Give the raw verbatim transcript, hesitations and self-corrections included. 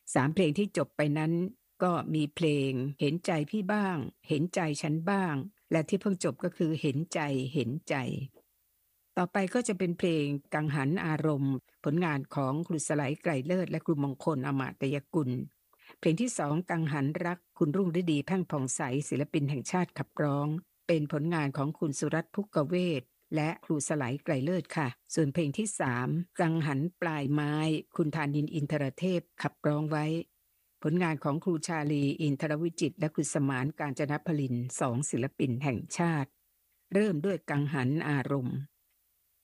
สามเพลงที่จบไปนั้นก็มีเพลงเห็นใจพี่บ้างเห็นใจฉันบ้างและที่เพิ่งจบก็คือเห็นใจเห็นใจต่อไปก็จะเป็นเพลงกังหันอารมณ์ผลงานของครูสไลไกรเลิศและครูมงคลอมาตยกุลเพลงที่สองกังหันรักคุณรุ่งฤดีแพ่งผ่องใสศิลปินแห่งชาติขับร้องเป็นผลงานของคุณสุรัตน์ภุกเวศและครูสไลไกรเลิศค่ะส่วนเพลงที่สามกังหันปลายไม้คุณธานินทร์อินทรเทพขับร้องไว้ผลงานของครูชาลีอินทรวิจิตรและครูสมานกาญจนพลินสองศิลปินแห่งชาติเริ่มด้วยกังหันอารมณ์